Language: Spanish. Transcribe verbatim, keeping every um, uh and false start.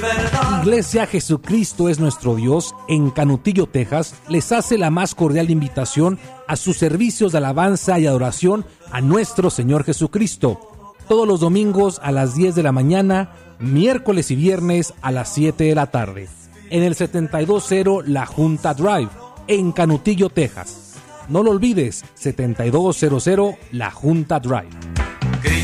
Iglesia Jesucristo es nuestro Dios en Canutillo, Texas, les hace la más cordial invitación a sus servicios de alabanza y adoración a nuestro Señor Jesucristo, todos los domingos a las diez de la mañana, miércoles y viernes a las siete de la tarde, en el setenta y dos cero La Junta Drive, en Canutillo, Texas. No lo olvides, setenta y dos cero cero La Junta Drive.